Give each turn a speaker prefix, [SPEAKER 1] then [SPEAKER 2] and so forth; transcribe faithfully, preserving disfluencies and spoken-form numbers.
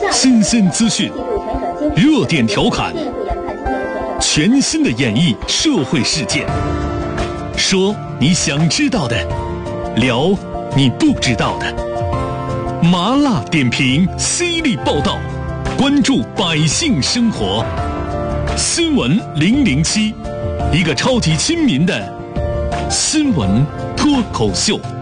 [SPEAKER 1] 新鲜资讯，热点调侃，全新的演绎社会事件。说你想知道的，聊你不知道的。麻辣点评，犀利报道，关注百姓生活。新闻零零七，一个超级亲民的新闻脱口秀。